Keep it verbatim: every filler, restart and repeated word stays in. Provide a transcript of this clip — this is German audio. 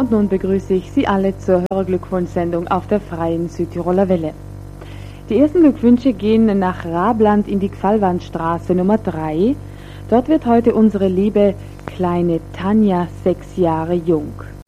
Und nun begrüße ich Sie alle zur Hörerglückwunschsendung auf der Freien Südtiroler Welle. Die ersten Glückwünsche gehen nach Rabland in die Gfallwandstraße Nummer drei. Dort wird heute unsere liebe kleine Tanja sechs Jahre jung.